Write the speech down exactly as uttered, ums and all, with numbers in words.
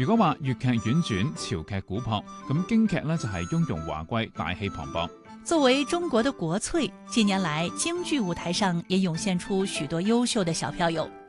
如果話粵劇婉轉，潮劇古樸，咁京劇呢就係雍容華貴，大氣磅礴。 作為中國的國粹，近年來京劇舞台上也湧現出許多優秀的小票友。